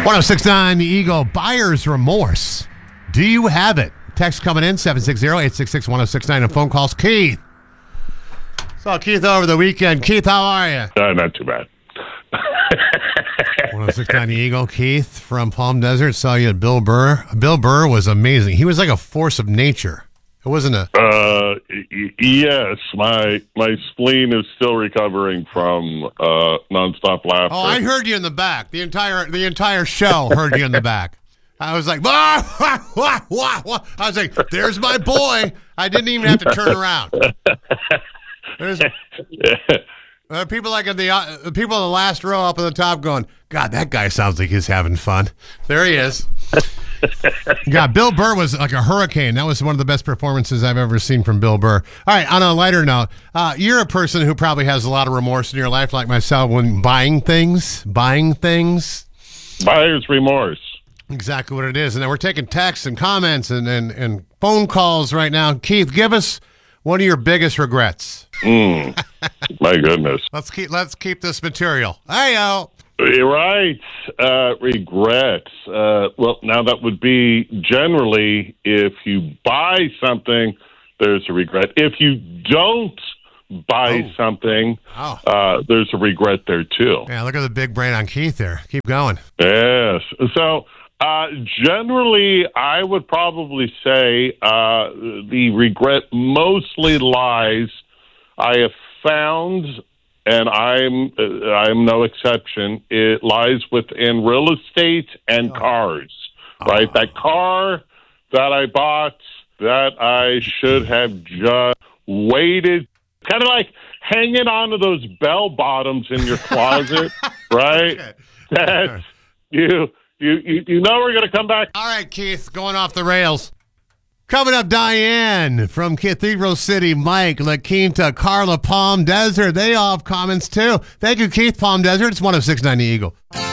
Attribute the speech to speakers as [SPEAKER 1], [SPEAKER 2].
[SPEAKER 1] 1069 The Eagle, buyer's remorse. Do you have it? Text coming in, 760-866-1069, and phone calls. Keith. Saw Keith over the weekend. Keith, how are you?
[SPEAKER 2] Not too bad.
[SPEAKER 1] 1069 The Eagle, Keith from Palm Desert. Saw you at Bill Burr. Bill Burr was amazing. He was like a force of nature. It wasn't a...
[SPEAKER 2] Yes, my spleen is still recovering from nonstop laughter.
[SPEAKER 1] Oh, I heard you in the back. The entire show heard you in the back. I was like, I was like, there's my boy. I didn't even have to turn around. People like the people in the last row up at the top going, God, that guy sounds like he's having fun. There he is. God, Bill Burr was like a hurricane. That was one of the best performances I've ever seen from Bill Burr. All right, on a lighter note, you're a person who probably has a lot of remorse in your life, like myself, when buying things. Buyer's
[SPEAKER 2] remorse.
[SPEAKER 1] Exactly what it is. And then we're taking texts and comments and phone calls right now. Keith, give us one of your biggest regrets.
[SPEAKER 2] My goodness.
[SPEAKER 1] Let's keep this material. Hey-o.
[SPEAKER 2] You're right. Regrets. Well, now that would be generally if you buy something, there's a regret. If you don't buy something, there's a regret there too.
[SPEAKER 1] Yeah, look at the big brain on Keith there. Keep going.
[SPEAKER 2] Yes. So generally, I would probably say the regret mostly lies, I have found, and I'm no exception, it lies within real estate and cars, right? That car that I bought that I should have just waited, kind of like hanging onto those bell bottoms in your closet, right?
[SPEAKER 1] Okay.
[SPEAKER 2] That you know we're going to come back.
[SPEAKER 1] All right, Keith, going off the rails. Coming up, Diane from Cathedral City, Mike, La Quinta, Carla, Palm Desert. They all have comments, too. Thank you, Keith, Palm Desert. It's 1069 The Eagle.